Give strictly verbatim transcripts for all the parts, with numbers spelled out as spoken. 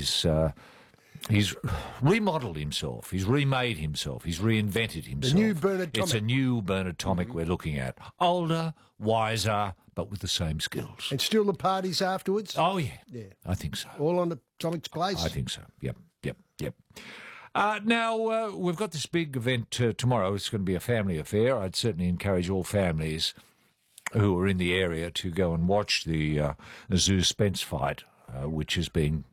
He's uh, he's remodelled himself. He's remade himself. He's reinvented himself. The new Bernard Tomic. It's a new Bernard Tomic mm-hmm. we're looking at. Older, wiser, but with the same skills. And still the parties afterwards? Oh, yeah. Yeah. I think so. All on the Tomic's place? I think so. Yep, yep, yep. Uh, now, uh, we've got this big event uh, tomorrow. It's going to be a family affair. I'd certainly encourage all families who are in the area to go and watch the, uh, the Zoo Spence fight, uh, which is being,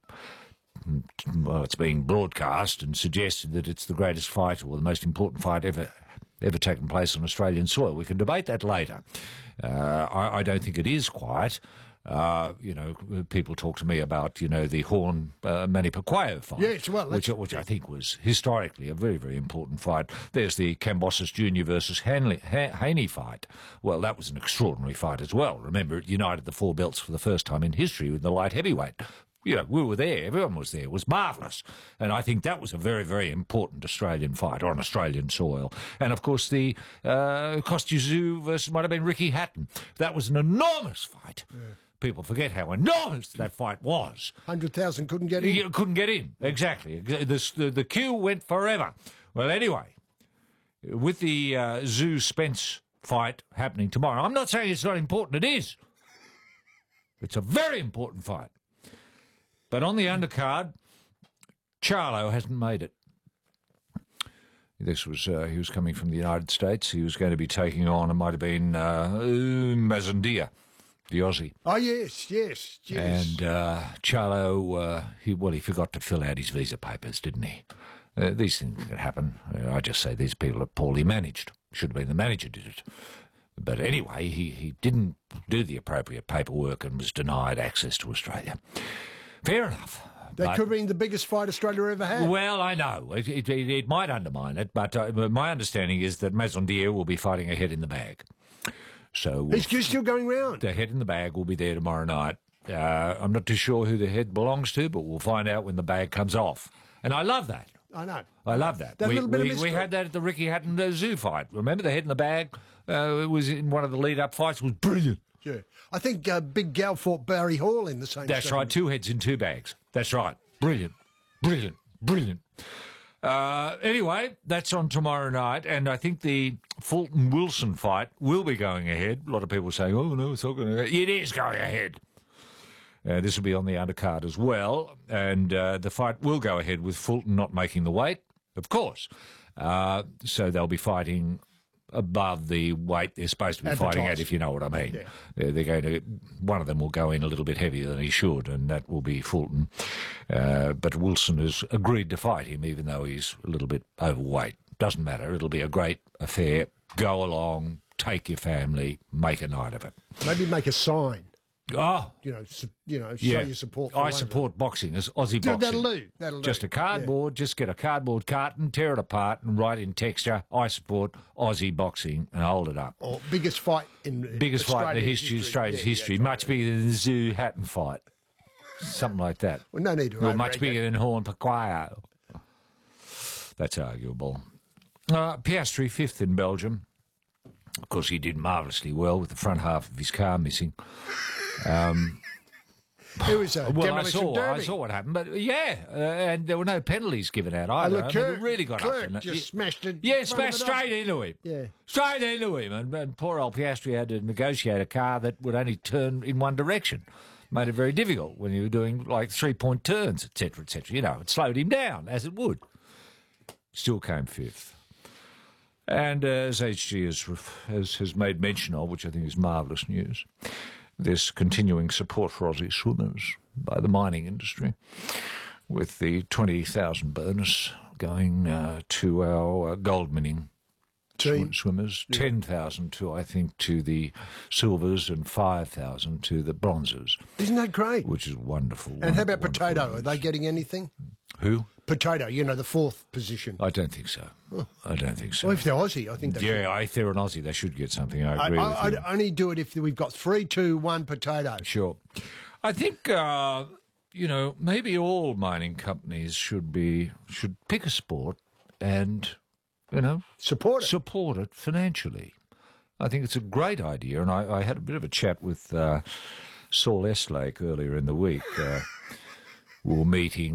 well, it's being broadcast and suggested that it's the greatest fight or the most important fight ever ever taken place on Australian soil. We can debate that later. Uh, I, I don't think it is quite. Uh, you know, people talk to me about, you know, the Horn uh, Manny Pacquiao fight, yes, well, which, which I think was historically a very, very important fight. There's the Kambosos Junior versus Hanley, ha- Haney fight. Well, that was an extraordinary fight as well. Remember, it united the four belts for the first time in history with the light heavyweight. You know, we were there, everyone was there, it was marvellous. And I think that was a very, very important Australian fight on Australian soil. And, of course, the uh, Kostya Tszyu versus, might have been Ricky Hatton. That was an enormous fight. Yeah. People forget how enormous that fight was. one hundred thousand couldn't get in. You couldn't get in, exactly. The, the, the queue went forever. Well, anyway, with the uh, Tszyu-Spence fight happening tomorrow, I'm not saying it's not important, it is. It's a very important fight. But on the undercard, Charlo hasn't made it. This was, uh, he was coming from the United States. He was going to be taking on, it might have been uh, Mazumdar, the Aussie. Oh, yes, yes, yes. And uh, Charlo, uh, he, well, he forgot to fill out his visa papers, didn't he? Uh, these things can happen. Uh, I just say these people are poorly managed. Should have been the manager did it. But anyway, he, he didn't do the appropriate paperwork and was denied access to Australia. Fair enough. That but, could have been the biggest fight Australia ever had. Well, I know. It, it, it, it might undermine it, but uh, my understanding is that Mazumdar will be fighting a head in the bag. So we'll, He's still going round. The head in the bag will be there tomorrow night. Uh, I'm not too sure who the head belongs to, but we'll find out when the bag comes off. And I love that. I know. I love that. that we, little bit we, of mystery. we had that at the Ricky Hatton uh, Zoo fight. Remember the head in the bag? Uh, it was in one of the lead-up fights. It was brilliant. Yeah. I think uh, Big Gal fought Barry Hall in the same That's segment. right, two heads in two bags. That's right. Brilliant. Brilliant. Brilliant. Uh, anyway, that's on tomorrow night, and I think the Fulton-Wilson fight will be going ahead. A lot of people saying, oh, no, it's not going to go. It is going ahead. Uh, this will be on the undercard as well, and uh, the fight will go ahead with Fulton not making the weight, of course. Uh, so they'll be fighting above the weight they're supposed to be fighting at, if you know what I mean. Yeah. They're, they're going to. One of them will go in a little bit heavier than he should, and that will be Fulton. Uh, but Wilson has agreed to fight him, even though he's a little bit overweight. Doesn't matter. It'll be a great affair. Go along, take your family, make a night of it. Maybe make a sign. Oh, you know, su- you know, show yeah. your support. For I one support boxing as Aussie Dude, boxing. that'll do. That'll just do. a cardboard. Yeah. Just get a cardboard carton, tear it apart, and write in texture, "I support Aussie boxing," and hold it up. Or biggest fight in biggest Australian fight in the history, history. Australia's yeah, history, yeah, much right. bigger than the Zoo Hatton fight, something like that. Well, no need to. Or much overrate bigger that. than Horn Pacquiao. That's arguable. Uh, Piastri fifth in Belgium. Of course, he did marvellously well with the front half of his car missing. Um, It was a well, I demolition saw, derby. I saw what happened, but yeah, uh, and there were no penalties given out either. And I mean, Leclerc, it really got Leclerc up in it. just smashed it. Yeah, in front of smashed it up. straight into him. Yeah. Straight into him, and, and poor old Piastri had to negotiate a car that would only turn in one direction. Made it very difficult when you were doing like three-point turns, et cetera, et cetera. You know, it slowed him down, as it would. Still came fifth. And uh, as H G has, has, has made mention of, which I think is marvellous news, this continuing support for Aussie swimmers by the mining industry, with the twenty thousand bonus going uh, to our uh, gold minning Team. sw- swimmers, Yeah. ten thousand to, I think, to the silvers and five thousand to the bronzes. Isn't that great? Which is wonderful. And how about wonderful Potato? news. Are they getting anything? Who? Potato, you know, the fourth position. I don't think so. Oh. I don't think so. Well, if they're Aussie, I think they should. Yeah, if they're an Aussie, they should get something. I I, agree I, with I'd you. only do it if we've got three, two, one Potato. Sure. I think, uh, you know, maybe all mining companies should be should pick a sport and, you know, Support it. support it financially. I think it's a great idea, and I, I had a bit of a chat with uh, Saul Estlake earlier in the week. Uh, we were meeting